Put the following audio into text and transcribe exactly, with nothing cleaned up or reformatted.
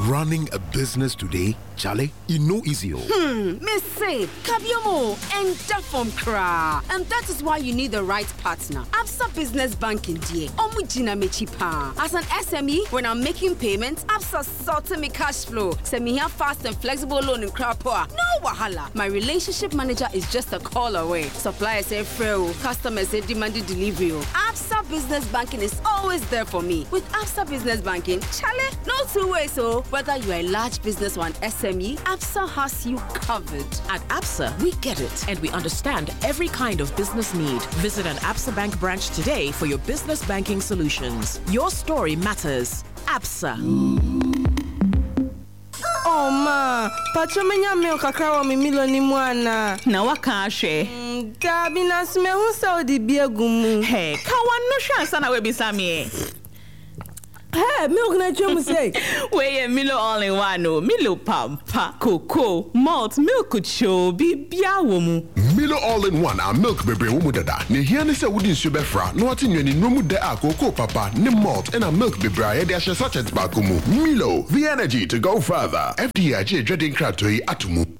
Running a business today, Charlie, you know easy. Hmm, me say, Kabiomo and Dafom Kra. And that is why you need the right partner. Absa Business Banking D. Omujina Mechipa. As an S M E, when I'm making payments, Absa sorting me cash flow. Send me here fast and flexible loan in Krapoa. No wahala. My relationship manager is just a call away. Suppliers say free, customers say demanded delivery. Absa Business Banking is always there for me. With Absa Business Banking, Charlie, no two ways. So whether you are a large business or an S M E, Absa has you covered. At Absa, we get it and we understand every kind of business need. Visit an Absa Bank branch today for your business banking solutions. Your story matters. Absa. Oh ma, pacho menya milk kakra wa mi milo ni mwana. Na waka ahwe. Dabi na sme hu sa odi biegumu. Hey, ka wano hwa ansa na we bisame. Hey, milk na chemu say. We Milo all in one no. Milo pampa, cocoa, malt, milk cho, bibia womu. Milo all in one and milk bebre womu dada. Ne here ne se wudi nsu befra. No ati nyani nomu de a cocoa papa, ne malt and a milk bebre e de ahye sachet ba komu. Milo, the energy to go further. F D I J Dreading Kratoi atumu.